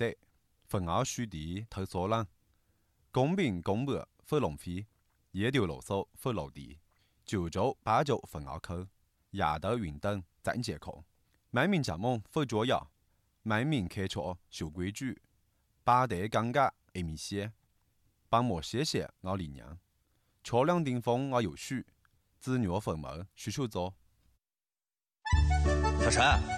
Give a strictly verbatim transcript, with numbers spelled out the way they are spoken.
对，分熬输地投所人，公平公正不浪费，一条路数不落地，九州八九分熬扣，夜头云灯真健康。每名节目不作妖，每名开车守规矩，八地尴尬一米线，帮忙谢谢我理娘，车辆顶风我有序，子女分门需求做。 小陈，